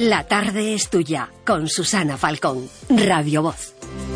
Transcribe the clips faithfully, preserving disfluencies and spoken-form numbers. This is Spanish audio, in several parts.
La tarde es tuya, con Susana Falcón, Radio Voz.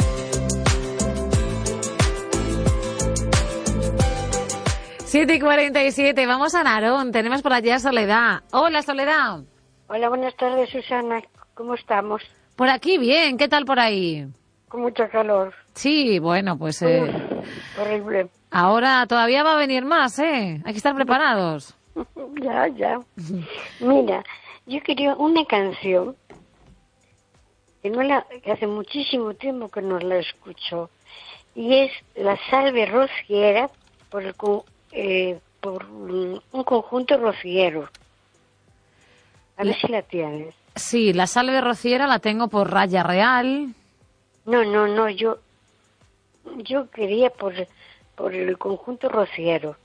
siete y cuarenta y siete, vamos a Narón, tenemos por allá a Soledad. Hola, Soledad. Hola, buenas tardes, Susana, ¿cómo estamos? Por aquí bien, ¿qué tal por ahí? Con mucho calor. Sí, bueno, pues... Eh, Uf, horrible. Ahora todavía va a venir más, ¿eh? Hay que estar preparados. Ya, ya. Mira, yo quería una canción que, no la, que hace muchísimo tiempo que no la escucho, y es La Salve Rociera por, el, eh, por un conjunto rociero. A ver si la tienes. Sí, La Salve Rociera la tengo por Raya Real. No, no, no, yo yo quería por, por el conjunto rociero.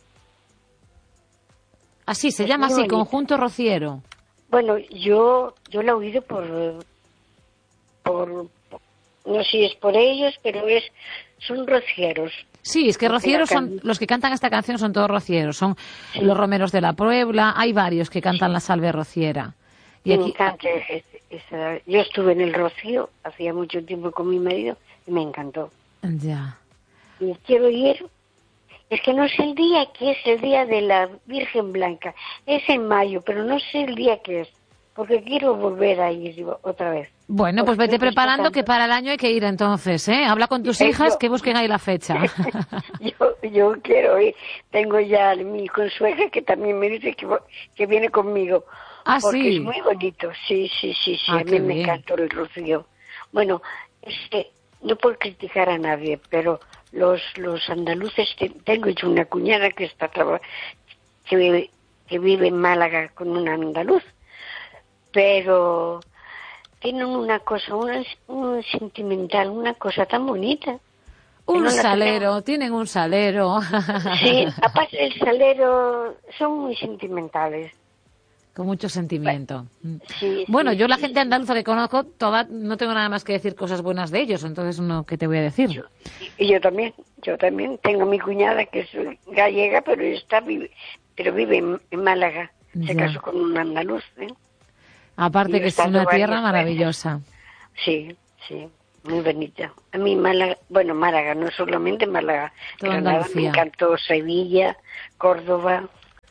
Así, se Es llama muy así, bonito. Conjunto Rociero. Bueno, yo yo la he oído por, por, no sé si es por ellos, pero es son rocieros. Sí, es que Los que rocieros la son, cantan. los que cantan esta canción son todos rocieros. Son Sí. los Romeros de la Puebla, hay varios que cantan La Salve Rociera. Y Me aquí, encanta es- esa. Yo estuve en el Rocío hacía mucho tiempo con mi marido y me encantó. ya. Y quiero ir. Es que no sé el día que es el día de la Virgen Blanca. Es en mayo, pero no sé el día que es. Porque quiero volver a ir otra vez. Bueno, pues Porque vete creo que está preparando tan- que para el año hay que ir entonces, ¿eh? Habla con tus Eh, hijas yo- que busquen ahí la fecha. yo, yo quiero ir. Tengo ya a mi consuegra que también me dice que, vo- que viene conmigo. Ah, porque sí. es muy bonito. Sí, sí, sí, sí. Ah, a qué mí me bien. encantó el Rocío. Bueno, es que no por criticar a nadie, pero los los andaluces, te- tengo yo una cuñada que está traba- que vive, que vive en Málaga con un andaluz, pero tienen una cosa, una, un sentimental, una cosa tan bonita. que Un no la salero, tienen un salero. Sí, aparte del salero, son muy sentimentales. Con mucho sentimiento. Sí, Bueno, sí, yo la sí, gente sí. andaluza que conozco, toda, no tengo nada más que decir cosas buenas de ellos, entonces no, ¿qué te voy a decir? Yo- y yo también, yo también tengo mi cuñada que es gallega, pero está vive, pero vive en, en Málaga. Se Ya. casó con un andaluz, ¿eh? Aparte y que es he una estado tierra varias maravillosa. Sí, sí, muy bonita. A mí Málaga, bueno, Málaga, no solamente Málaga, Toda Granada me Andalucía. encantó, Sevilla, Córdoba.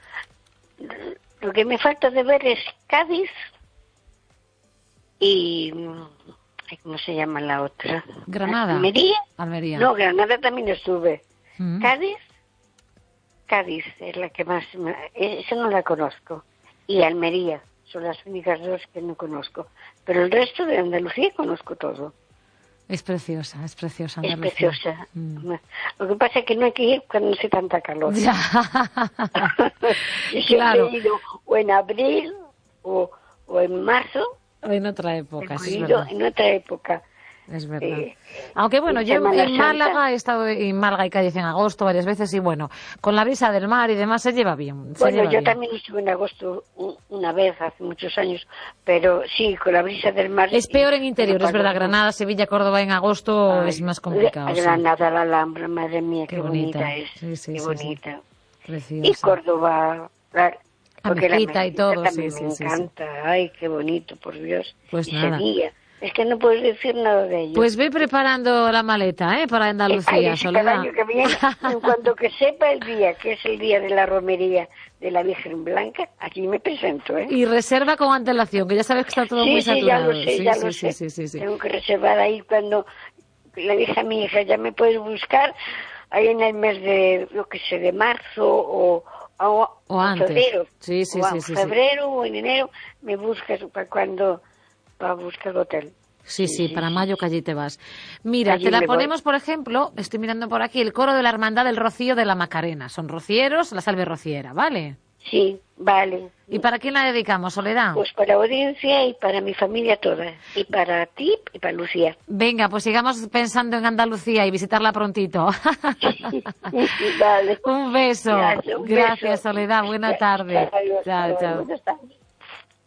Lo que me falta de ver es Cádiz y... ay, ¿cómo se llama la otra? Granada. ¿Almería? Almería. No, Granada también estuve. Mm. Cádiz, Cádiz es la que más... me- esa no la conozco. Y Almería, son las únicas dos que no conozco. Pero el resto de Andalucía conozco todo. Es preciosa, es preciosa Es Andalucía. preciosa. Mm. Lo que pasa es que no hay que ir cuando hace tanta calor. Ya. Yo siempre Claro. he ido o en abril o, o en marzo. En otra época, He sí, es ido verdad. en otra época. Es verdad. Eh, Aunque bueno, en yo en, Semana en Santa. Málaga he estado en Málaga y Cádiz en agosto varias veces y bueno, con la brisa del mar y demás se lleva bien. Se Bueno, lleva yo bien. también estuve en agosto un- una vez, hace muchos años, pero sí, con la brisa del mar. Es peor en interior, es verdad. Ay, Granada, Sevilla, Córdoba en agosto es más complicado. sí. Granada, la Alhambra, madre mía, qué, Qué bonita. bonita. es. Sí, sí, qué sí, bonita. Preciosa. Y Córdoba, la, La porque la mezquita y mezquita todo, también sí, me sí, sí, encanta. Ay, qué bonito, por Dios. Pues y nada. Sevilla. Es que no puedes decir nada de ello. Pues ve preparando la maleta, ¿eh? Para Ay, Andalucía, sí, para el Soledad. año que viene, en cuanto que sepa el día, que es el día de la romería de la Virgen Blanca, aquí me presento, ¿eh? Y reserva con antelación, que ya sabes que está todo sí, muy sí, ya saturado. lo sé, sí, ya sí, lo sí, sé. sí, sí, sí. Tengo que reservar ahí cuando le dije a mi hija, ya me puedes buscar ahí en el mes de, yo qué sé, de marzo o, o, O antes. febrero. Sí, sí, o sí, en sí, sí. febrero o en enero me buscas para cuando, para buscar hotel. Sí, sí, sí, para sí. mayo que allí te vas. Mira, Allí te la me voy. ponemos, por ejemplo, estoy mirando por aquí, el coro de la Hermandad del Rocío de la Macarena. Son rocieros, la Salve Rociera, ¿vale? Sí, vale. ¿Y para quién la dedicamos, Soledad? Pues para la audiencia y para mi familia toda. Y para ti y para Lucía. Venga, pues sigamos pensando en Andalucía y visitarla prontito. Vale. Un beso. Gracias, un Gracias, beso. Soledad. Buena tarde. Adiós, Chao, adiós, chao. buenas tardes.